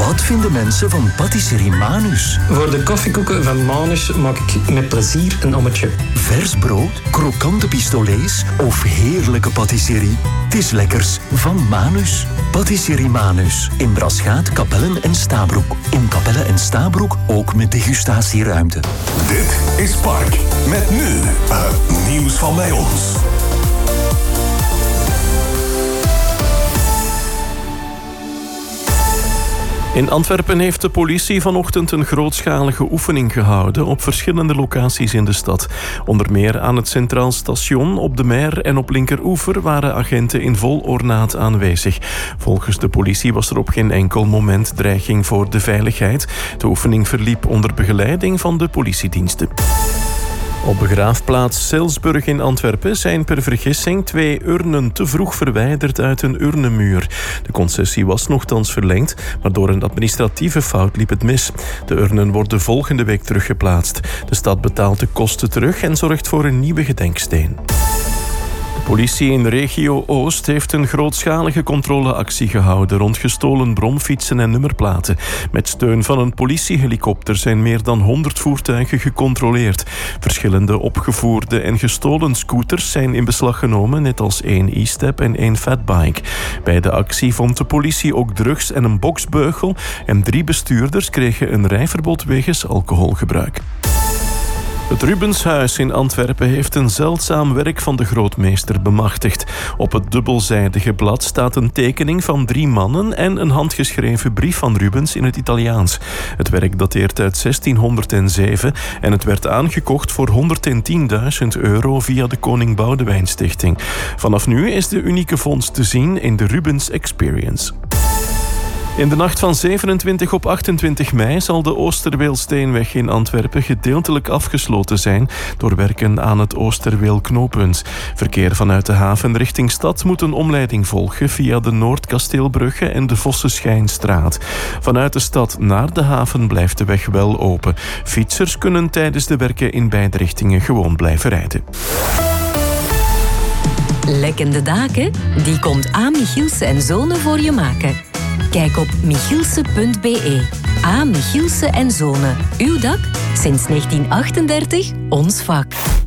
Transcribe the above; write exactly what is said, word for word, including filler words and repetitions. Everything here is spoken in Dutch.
Wat vinden mensen van patisserie Manus? Voor de koffiekoeken van Manus maak ik met plezier een ommetje. Vers brood, krokante pistolets of heerlijke patisserie? Het is lekkers van Manus. Patisserie Manus. In Braschaat, Kapellen en Stabroek. In Kapellen en Stabroek ook met degustatieruimte. Dit is Spark. Met nu het nieuws van bij ons. In Antwerpen heeft de politie vanochtend een grootschalige oefening gehouden op verschillende locaties in de stad. Onder meer aan het Centraal Station, op de Mer en op Linkeroever waren agenten in vol ornaat aanwezig. Volgens de politie was er op geen enkel moment dreiging voor de veiligheid. De oefening verliep onder begeleiding van de politiediensten. Op begraafplaats Silsburg in Antwerpen zijn per vergissing twee urnen te vroeg verwijderd uit een urnenmuur. De concessie was nochtans verlengd, maar door een administratieve fout liep het mis. De urnen worden volgende week teruggeplaatst. De stad betaalt de kosten terug en zorgt voor een nieuwe gedenksteen. De politie in de regio Oost heeft een grootschalige controleactie gehouden rond gestolen bromfietsen en nummerplaten. Met steun van een politiehelikopter zijn meer dan honderd voertuigen gecontroleerd. Verschillende opgevoerde en gestolen scooters zijn in beslag genomen, net als één e-step en één fatbike. Bij de actie vond de politie ook drugs en een boksbeugel en drie bestuurders kregen een rijverbod wegens alcoholgebruik. Het Rubenshuis in Antwerpen heeft een zeldzaam werk van de grootmeester bemachtigd. Op het dubbelzijdige blad staat een tekening van drie mannen en een handgeschreven brief van Rubens in het Italiaans. Het werk dateert uit zestienhonderdzeven en het werd aangekocht voor honderdtienduizend euro via de Koning Boudewijn Stichting. Vanaf nu is de unieke vondst te zien in de Rubens Experience. In de nacht van zevenentwintig op achtentwintig mei zal de Oosterweelsteenweg in Antwerpen gedeeltelijk afgesloten zijn door werken aan het Oosterweelknooppunt. Verkeer vanuit de haven richting stad moet een omleiding volgen via de Noordkasteelbrugge en de Vossenschijnstraat. Vanuit de stad naar de haven blijft de weg wel open. Fietsers kunnen tijdens de werken in beide richtingen gewoon blijven rijden. Lekkende daken? Die komt A. Michielsen en Zonen voor je maken. Kijk op michielsen punt b e. A. Michielsen en Zonen. Uw dak? Sinds negentien achtendertig ons vak.